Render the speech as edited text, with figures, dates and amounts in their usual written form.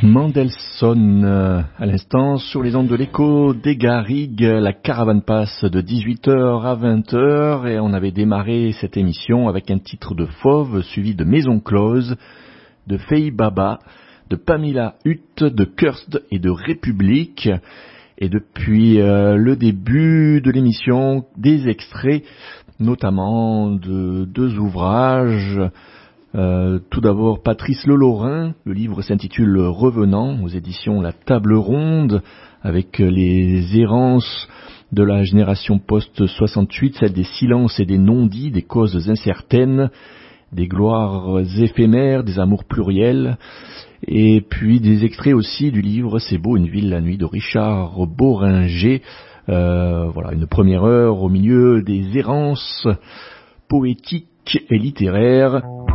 Mendelssohn, à l'instant, sur les ondes de l'écho des Garrigues, la caravane passe de 18h à 20h et on avait démarré cette émission avec un titre de Fauve suivi de Maison Close, de Fei Baba, de Pamela Hutt, de Kurst et de République. Et depuis le début de l'émission, des extraits, notamment de deux ouvrages. Tout d'abord Patrice Lelaurin, le livre s'intitule Revenant aux éditions La Table Ronde, avec les errances de la génération post-68, celle des silences et des non-dits, des causes incertaines, des gloires éphémères, des amours pluriels, et puis des extraits aussi du livre C'est beau une ville la nuit de Richard Bohringer. Voilà, une première heure au milieu des errances poétiques et littéraires.